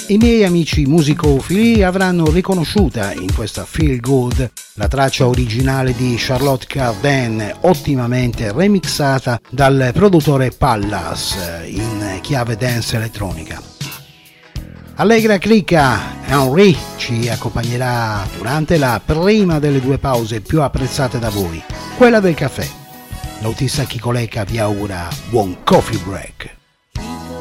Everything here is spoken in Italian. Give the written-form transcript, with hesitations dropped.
I miei amici musicofili avranno riconosciuta in questa Feel Good la traccia originale di Charlotte Cardin, ottimamente remixata dal produttore Pallas in chiave dance elettronica. Allegra cricca, Henry ci accompagnerà durante la prima delle due pause più apprezzate da voi, quella del caffè. L'autista Chicoleca vi augura buon coffee break.